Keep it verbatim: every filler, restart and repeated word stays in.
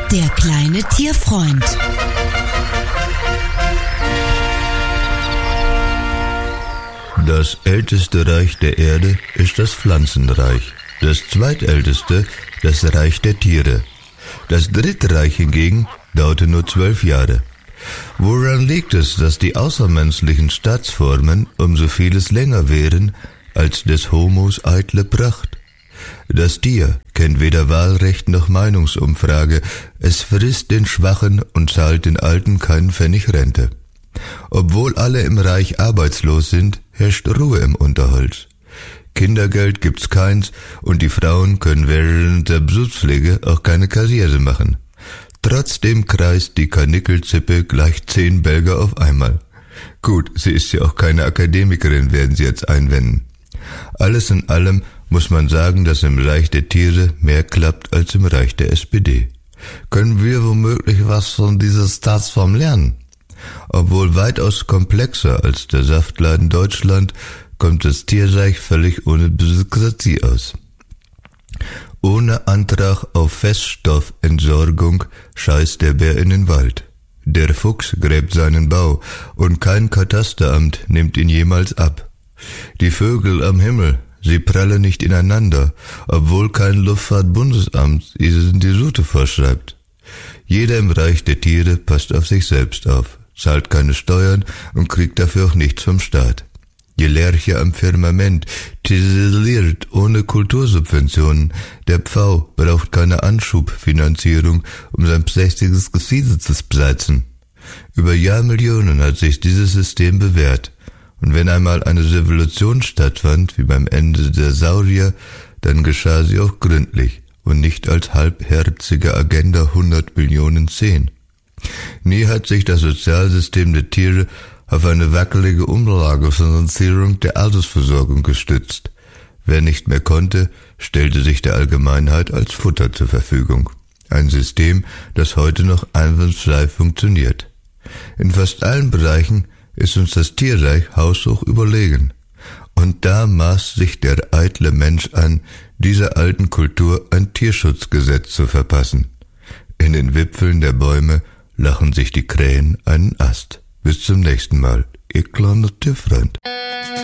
Der kleine Tierfreund. Das älteste Reich der Erde ist das Pflanzenreich. Das zweitälteste das Reich der Tiere. Das dritte Reich hingegen dauerte nur zwölf Jahre. Woran liegt es, dass die außermenschlichen Staatsformen um so vieles länger wären als des Homos eitle Pracht? Das Tier kennt weder Wahlrecht noch Meinungsumfrage, es frisst den Schwachen und zahlt den Alten keinen Pfennig Rente. Obwohl alle im Reich arbeitslos sind, herrscht Ruhe im Unterholz. Kindergeld gibt's keins und die Frauen können während der Besuchspflege auch keine Karriere machen. Trotzdem kreist die Karnickelzippe gleich zehn Belger auf einmal. Gut, sie ist ja auch keine Akademikerin, werden Sie jetzt einwenden. Alles in allem muss man sagen, dass im Reich der Tiere mehr klappt als im Reich der S P D. Können wir womöglich was von dieser Staatsform lernen? Obwohl weitaus komplexer als der Saftladen Deutschland, kommt das Tierreich völlig ohne Bürokratie aus. Ohne Antrag auf Feststoffentsorgung scheißt der Bär in den Wald. Der Fuchs gräbt seinen Bau und kein Katasteramt nimmt ihn jemals ab. Die Vögel am Himmel, sie prallen nicht ineinander, obwohl kein Luftfahrtbundesamt ihnen die Route vorschreibt. Jeder im Reich der Tiere passt auf sich selbst auf, zahlt keine Steuern und kriegt dafür auch nichts vom Staat. Die Lerche am Firmament titeliert ohne Kultursubventionen. Der Pfau braucht keine Anschubfinanzierung, um sein prächtiges Gefieder zu besitzen. Über Jahrmillionen hat sich dieses System bewährt. Und wenn einmal eine Revolution stattfand, wie beim Ende der Saurier, dann geschah sie auch gründlich und nicht als halbherzige Agenda hundert Millionen zehn. Nie hat sich das Sozialsystem der Tiere auf eine wackelige Umlagefinanzierung der Altersversorgung gestützt. Wer nicht mehr konnte, stellte sich der Allgemeinheit als Futter zur Verfügung. Ein System, das heute noch einwandfrei funktioniert. In fast allen Bereichen ist uns das Tierreich haushoch überlegen. Und da maßt sich der eitle Mensch an, dieser alten Kultur ein Tierschutzgesetz zu verpassen. In den Wipfeln der Bäume lachen sich die Krähen einen Ast. Bis zum nächsten Mal, Ihr kleiner Tierfreund.